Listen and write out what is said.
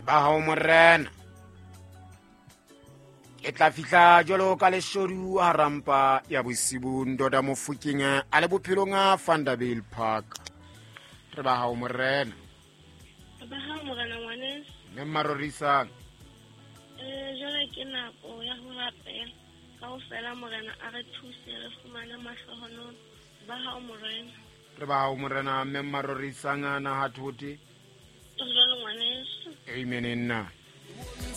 ba hao morena e tla fihla jwalo ka leshodu a rampa ya bosibu ndoda Mofokeng a le bophelong a Vanderbilt Park. Re ba hao morena Ba ha morena ngwaneso. mme marorisang Jwale ke nako ya ho rapela kaofela morena a re thuse re fumane mahlohonolo. Ba ha morena. re ba hao morena mme marorisang na ha thote Jwale ngwaneso. amen nna